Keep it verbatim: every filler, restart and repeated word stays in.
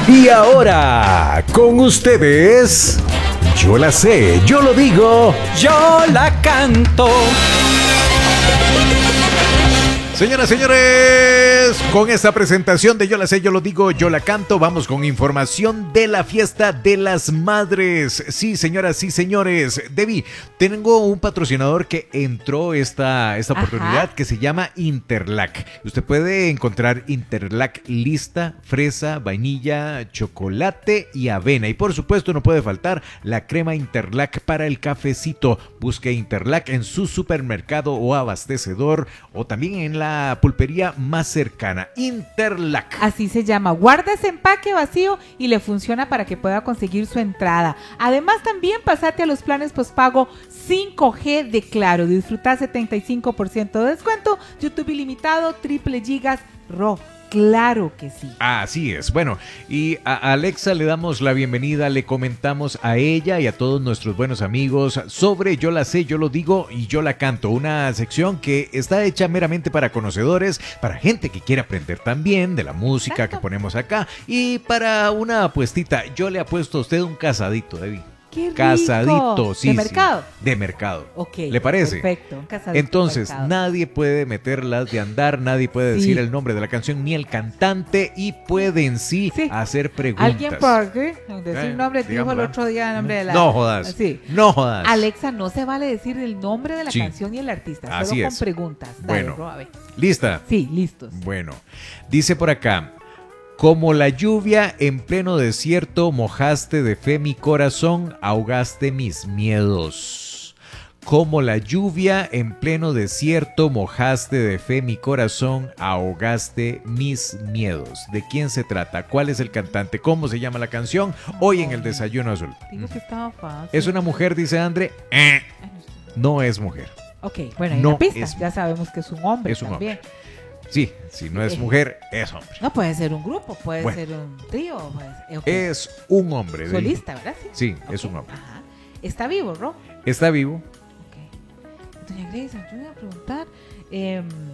Y ahora, con ustedes, yo la sé, yo lo digo, yo la canto. Señoras, señores, con esta presentación de Yo la sé, yo lo digo, yo la canto, vamos con información de la fiesta de las madres. Sí, señoras, sí, señores. Debbie, tengo un patrocinador que entró esta, esta oportunidad que se llama Interlac. Usted puede encontrar Interlac lista, fresa, vainilla, chocolate y avena. Y por supuesto no puede faltar la crema Interlac para el cafecito. Busque Interlac en su supermercado o abastecedor o también en la La pulpería más cercana. Interlac. Así se llama. Guarda ese empaque vacío y le funciona para que pueda conseguir su entrada. Además, también pasate a los planes postpago cinco G de Claro. Disfruta setenta y cinco por ciento de descuento, YouTube ilimitado, triple gigas, RAW. Claro que sí. Así es. Bueno, y a Alexa le damos la bienvenida, le comentamos a ella y a todos nuestros buenos amigos sobre Yo la sé, yo lo digo y yo la canto. Una sección que está hecha meramente para conocedores, para gente que quiere aprender también de la música Exacto. que ponemos acá y para una apuestita. Yo le apuesto a usted un casadito, Debbie. ¡Qué rico! Casadito, sí. ¿De sí, mercado? De mercado. Ok. ¿Le parece? Perfecto. Un casadito. Entonces, mercado. nadie puede meterlas de andar, nadie puede sí. decir el nombre de la canción, ni el cantante, y puede en sí, sí. hacer preguntas. ¿Alguien por qué? Decir el nombre, te dijo el otro día el nombre de la... No jodas. Sí. No jodas. Alexa, no se vale decir el nombre de la sí. canción y el artista, solo Así con es. preguntas. Dale, bueno, Ro, a ver. ¿lista? Sí, listos. Bueno, dice por acá. Como la lluvia en pleno desierto, mojaste de fe mi corazón, ahogaste mis miedos. Como la lluvia en pleno desierto, mojaste de fe mi corazón, ahogaste mis miedos. ¿De quién se trata? ¿Cuál es el cantante? ¿Cómo se llama la canción? Hoy en el Desayuno Azul. Digo que estaba fácil. ¿Es una mujer, dice André? Eh, no es mujer. Ok, bueno, y no la pista, es, ya sabemos que es un hombre es un también. Hombre. Sí, si no es mujer, es hombre. No puede ser un grupo, puede bueno, ser un trío. Pues, okay. Es un hombre. Solista, ¿verdad? Sí, sí okay. es un hombre. Ajá. ¿Está vivo, Ro? Está vivo. Ok. Doña Grace, yo voy a preguntar. Eh,